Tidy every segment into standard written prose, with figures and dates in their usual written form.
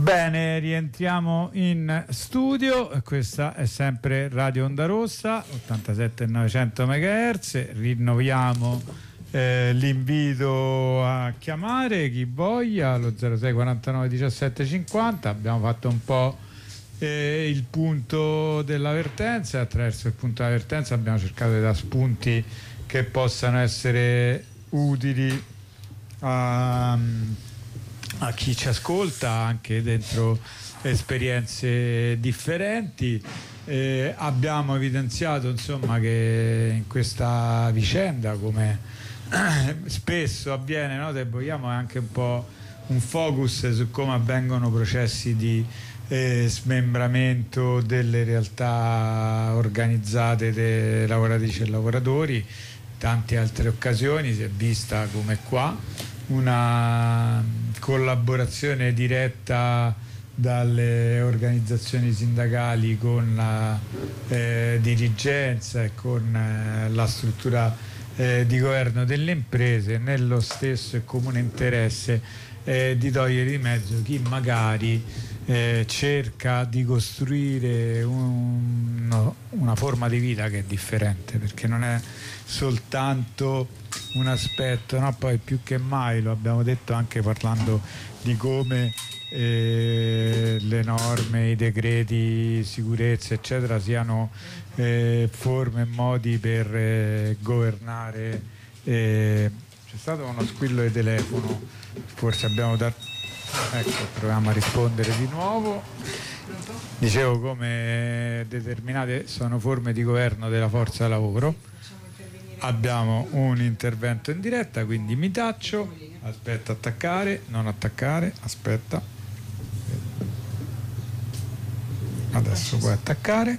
Bene, rientriamo in studio. Questa è sempre Radio Onda Rossa 87.900 MHz. Rinnoviamo l'invito a chiamare chi voglia allo 06 49 17 50. Abbiamo fatto un po' il punto dell'avvertenza. Attraverso il punto dell'avvertenza abbiamo cercato di dare spunti che possano essere utili a chi ci ascolta, anche dentro esperienze differenti. Abbiamo evidenziato insomma che in questa vicenda, come spesso avviene, no? Se vogliamo, è anche un po' un focus su come avvengono processi di smembramento delle realtà organizzate dei lavoratrici e lavoratori. In tante altre occasioni si è vista, come qua, una collaborazione diretta dalle organizzazioni sindacali con la dirigenza e con la struttura di governo delle imprese, nello stesso e comune interesse di togliere di mezzo chi magari cerca di costruire una forma di vita che è differente, perché non è soltanto un aspetto, no? Poi più che mai, lo abbiamo detto anche parlando di come le norme, i decreti sicurezza eccetera siano forme e modi per governare. C'è stato uno squillo di telefono, forse abbiamo dato, ecco, proviamo a rispondere di nuovo. Dicevo come determinate sono forme di governo della forza lavoro. Abbiamo un intervento in diretta, quindi mi taccio, aspetta, attaccare, non attaccare, aspetta, adesso puoi attaccare.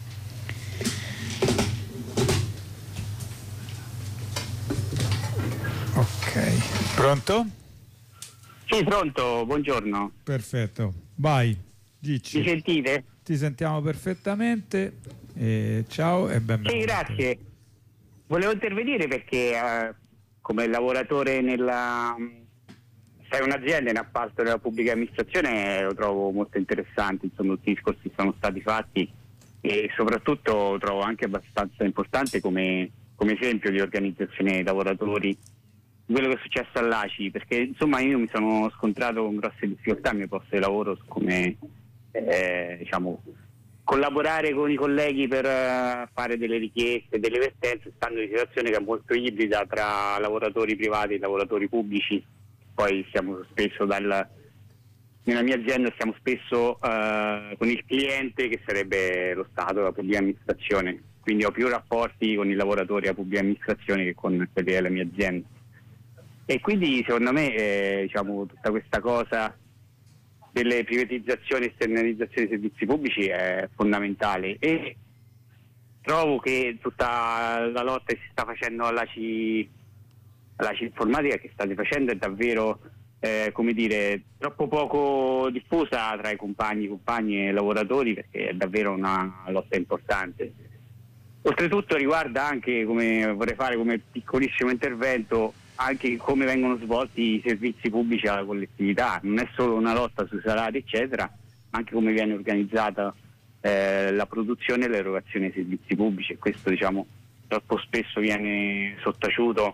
Ok, pronto? Sì, pronto, buongiorno. Perfetto, vai, dici. Mi sentite? Ti sentiamo perfettamente, ciao e benvenuto. Sì, grazie. Volevo intervenire perché come lavoratore sei un'azienda in appalto della pubblica amministrazione, lo trovo molto interessante, insomma, tutti i discorsi che sono stati fatti, e soprattutto lo trovo anche abbastanza importante come esempio di organizzazione dei lavoratori quello che è successo all'ACI, perché insomma io mi sono scontrato con grosse difficoltà al mio posto di lavoro su come diciamo collaborare con i colleghi per fare delle richieste, delle vertenze, stando in una situazione che è molto ibrida tra lavoratori privati e lavoratori pubblici. Poi siamo spesso nella mia azienda stiamo spesso con il cliente, che sarebbe lo Stato, la pubblica amministrazione, quindi ho più rapporti con i lavoratori della pubblica amministrazione che con quelli della mia azienda. E quindi secondo me diciamo tutta questa cosa delle privatizzazioni e esternalizzazioni dei servizi pubblici è fondamentale, e trovo che tutta la lotta che si sta facendo all'ACI informatica che state facendo è davvero come dire, troppo poco diffusa tra i compagni e lavoratori, perché è davvero una lotta importante. Oltretutto riguarda anche, come vorrei fare come piccolissimo intervento, anche come vengono svolti i servizi pubblici alla collettività. Non è solo una lotta sui salari eccetera, ma anche come viene organizzata la produzione e l'erogazione dei servizi pubblici, e questo diciamo troppo spesso viene sottaciuto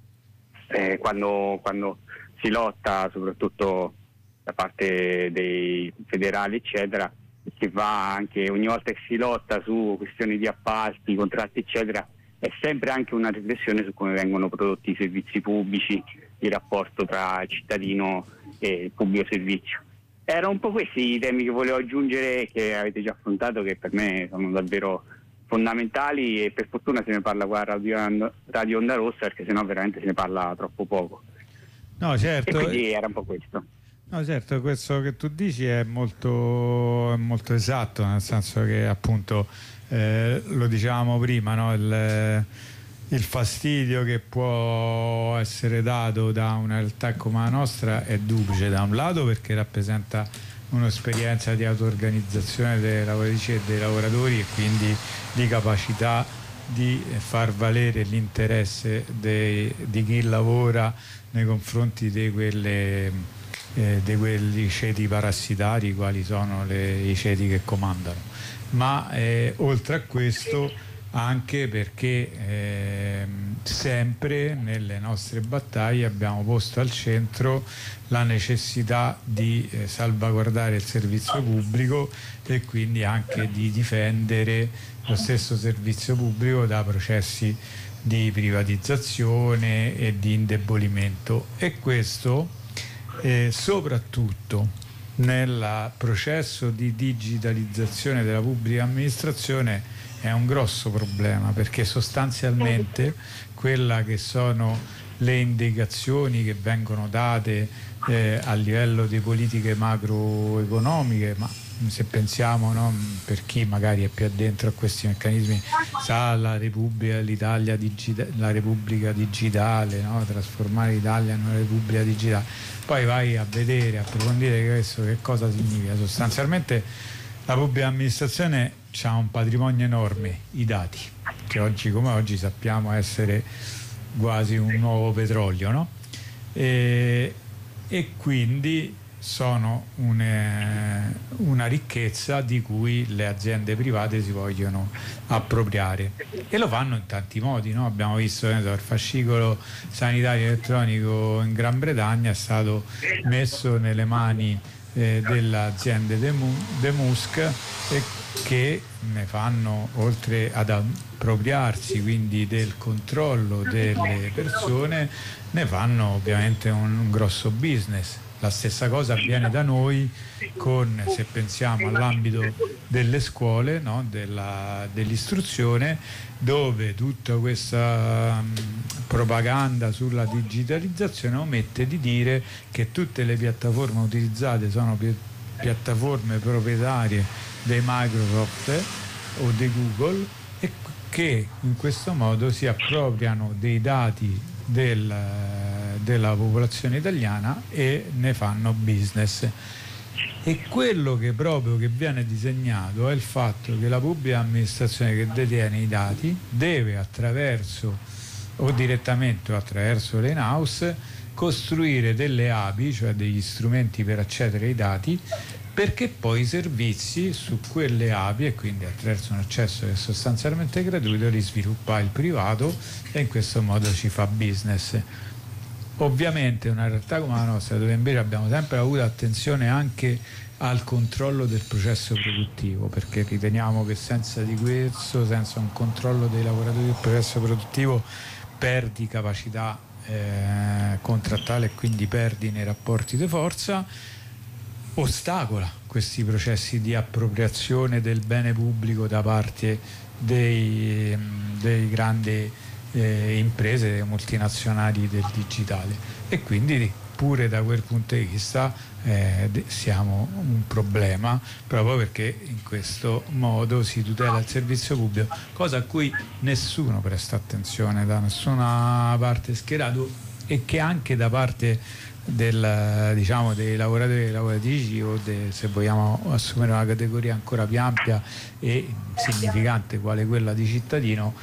quando si lotta, soprattutto da parte dei federali eccetera, che va anche ogni volta che si lotta su questioni di appalti, contratti eccetera, è sempre anche una riflessione su come vengono prodotti i servizi pubblici, il rapporto tra il cittadino e il pubblico servizio. Erano un po' questi i temi che volevo aggiungere, che avete già affrontato, che per me sono davvero fondamentali, e per fortuna se ne parla qua a Radio Onda Rossa, perché sennò veramente se ne parla troppo poco. No, certo. E quindi era un po' questo. No, certo, questo che tu dici è molto esatto, nel senso che appunto lo dicevamo prima, no? Il fastidio che può essere dato da una realtà come la nostra è duplice: da un lato perché rappresenta un'esperienza di auto-organizzazione delle lavoratrici e dei lavoratori, e quindi di capacità di far valere l'interesse di chi lavora nei confronti di quelle di quelli ceti parassitari quali sono i ceti che comandano, ma oltre a questo anche perché sempre nelle nostre battaglie abbiamo posto al centro la necessità di salvaguardare il servizio pubblico e quindi anche di difendere lo stesso servizio pubblico da processi di privatizzazione e di indebolimento, e questo soprattutto nel processo di digitalizzazione della pubblica amministrazione è un grosso problema, perché sostanzialmente quella che sono le indicazioni che vengono date a livello di politiche macroeconomiche, ma se pensiamo, no, per chi magari è più addentro a questi meccanismi, sa la Repubblica, l'Italia la Repubblica digitale, no? Trasformare l'Italia in una Repubblica digitale, poi vai a vedere, a approfondire questo che cosa significa. Sostanzialmente la pubblica amministrazione ha un patrimonio enorme, i dati, che oggi come oggi sappiamo essere quasi un nuovo petrolio, no? E quindi sono una ricchezza di cui le aziende private si vogliono appropriare, e lo fanno in tanti modi, no? Abbiamo visto che il fascicolo sanitario elettronico in Gran Bretagna è stato messo nelle mani delle aziende De Musk, e che ne fanno, oltre ad appropriarsi quindi del controllo delle persone, ne fanno ovviamente un grosso business. La stessa cosa avviene da noi se pensiamo all'ambito delle scuole, no? Dell'istruzione, dove tutta questa propaganda sulla digitalizzazione omette di dire che tutte le piattaforme utilizzate sono piattaforme proprietarie dei Microsoft o dei Google, e che in questo modo si appropriano dei dati della popolazione italiana e ne fanno business. E quello che proprio che viene disegnato è il fatto che la pubblica amministrazione che detiene i dati deve, attraverso o direttamente o attraverso le in-house, costruire delle API, cioè degli strumenti per accedere ai dati, perché poi i servizi su quelle API, e quindi attraverso un accesso che è sostanzialmente gratuito, li sviluppa il privato, e in questo modo ci fa business. Ovviamente una realtà come la nostra, dove invece abbiamo sempre avuto attenzione anche al controllo del processo produttivo, perché riteniamo che senza di questo, senza un controllo dei lavoratori del processo produttivo, perdi capacità contrattuale e quindi perdi nei rapporti di forza, ostacola questi processi di appropriazione del bene pubblico da parte dei grandi imprese, delle multinazionali del digitale, e quindi pure da quel punto di vista siamo un problema, proprio perché in questo modo si tutela il servizio pubblico, cosa a cui nessuno presta attenzione da nessuna parte schierato, e che anche da parte dei lavoratori e delle lavoratrici, o se vogliamo assumere una categoria ancora più ampia e significante quale quella di cittadino,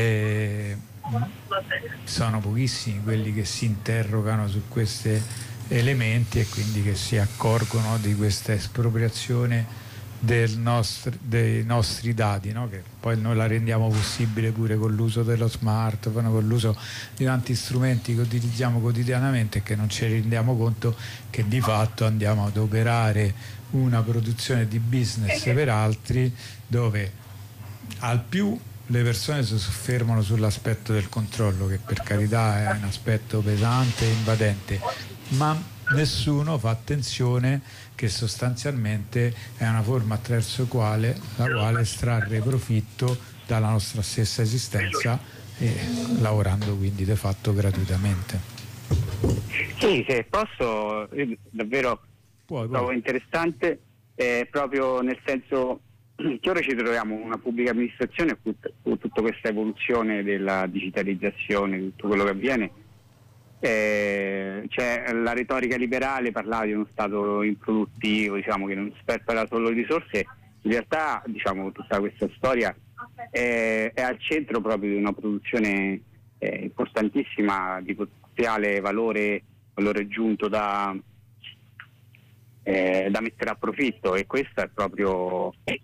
sono pochissimi quelli che si interrogano su questi elementi, e quindi che si accorgono di questa espropriazione dei nostri dati, no? Che poi noi la rendiamo possibile pure con l'uso dello smartphone, con l'uso di tanti strumenti che utilizziamo quotidianamente, e che non ci rendiamo conto che di fatto andiamo ad operare una produzione di business per altri, dove al più le persone si soffermano sull'aspetto del controllo, che per carità è un aspetto pesante e invadente, ma nessuno fa attenzione che sostanzialmente è una forma attraverso la quale estrarre profitto dalla nostra stessa esistenza, e lavorando quindi de fatto gratuitamente. Sì, se posso, davvero trovo interessante, proprio nel senso che ora ci troviamo in una pubblica amministrazione con tutta questa evoluzione della digitalizzazione, tutto quello che avviene. C'è la retorica liberale, parlava di uno Stato improduttivo, diciamo, che non sperpera solo risorse. In realtà, diciamo, tutta questa storia è al centro proprio di una produzione importantissima di potenziale valore aggiunto da da mettere a profitto, e questo è proprio